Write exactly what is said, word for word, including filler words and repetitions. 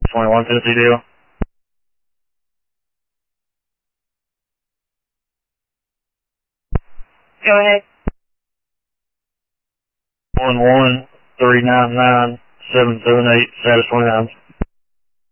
twenty-one Tennessee deal. Go ahead. One one three nine nine seven seven eight status twenty-nine.